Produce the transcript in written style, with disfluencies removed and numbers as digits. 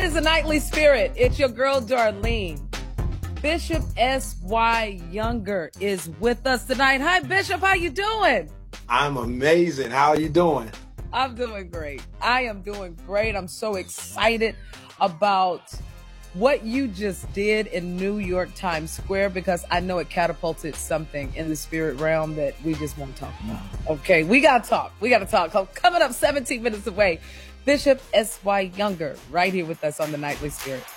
is the Nightly Spirit. It's your girl, Darlene. Bishop S.Y. Younger is with us tonight. Hi, Bishop. How you doing? I'm amazing. How are you doing? I'm doing great. I am doing great. I'm so excited about what you just did in New York Times Square because I know it catapulted something in the spirit realm that we just won't talk about. Okay, we got to talk. Coming up 17 minutes away, Bishop S.Y. Younger right here with us on the Nightly Spirit.